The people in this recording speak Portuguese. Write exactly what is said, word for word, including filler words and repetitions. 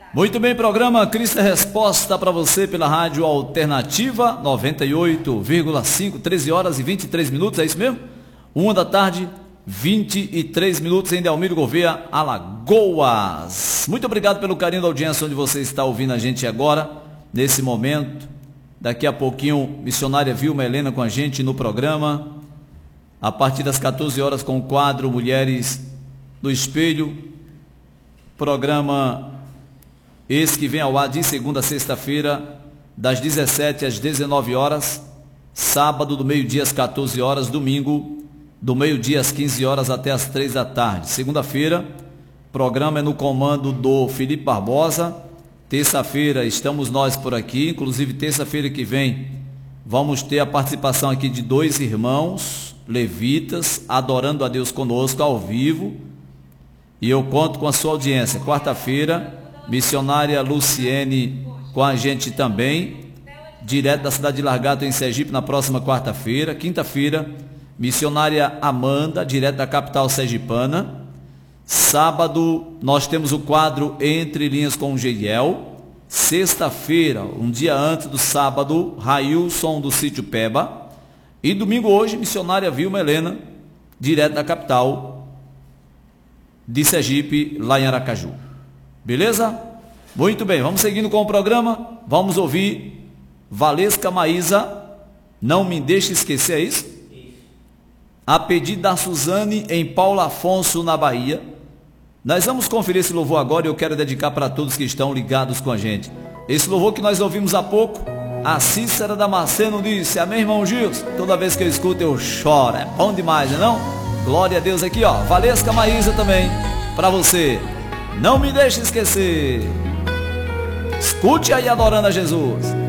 Muito bem, programa Cristo é Resposta para você pela Rádio Alternativa noventa e oito vírgula cinco, treze horas e vinte e três minutos, é isso mesmo? Uma da tarde, vinte e três minutos em Delmiro Gouveia, Alagoas. Muito obrigado pelo carinho da audiência onde você está ouvindo a gente agora, nesse momento. Daqui a pouquinho, missionária Vilma Helena com a gente no programa, a partir das quatorze horas com o quadro Mulheres do Espelho, programa esse que vem ao ar de segunda a sexta-feira, das dezessete às dezenove horas, sábado do meio-dia às quatorze horas, domingo do meio-dia às quinze horas até às três da tarde. Segunda-feira, programa é no comando do Felipe Barbosa. Terça-feira estamos nós por aqui, inclusive terça-feira que vem vamos ter a participação aqui de dois irmãos levitas adorando a Deus conosco ao vivo, e eu conto com a sua audiência. Quarta-feira, missionária Luciene com a gente também, direto da cidade de Largato em Sergipe, na próxima quarta-feira. Quinta-feira, missionária Amanda, direto da capital sergipana. Sábado, nós temos o quadro Entre Linhas com o Geiel. Sexta-feira, um dia antes do sábado, Railson do Sítio Peba. E domingo hoje, missionária Vilma Helena, direto da capital de Sergipe, lá em Aracaju. Beleza? Muito bem, vamos seguindo com o programa. Vamos ouvir Valesca Maísa, Não Me Deixe Esquecer, é isso? A pedido da Suzane em Paulo Afonso, na Bahia. Nós vamos conferir esse louvor agora e eu quero dedicar para todos que estão ligados com a gente. Esse louvor que nós ouvimos há pouco, a Cícera Damasceno disse: amém, irmão Gils? Toda vez que eu escuto eu choro, é bom demais, não é não? Glória a Deus aqui, ó, Valesca Maísa também, para você. Não me deixe esquecer. Escute aí adorando a Jesus.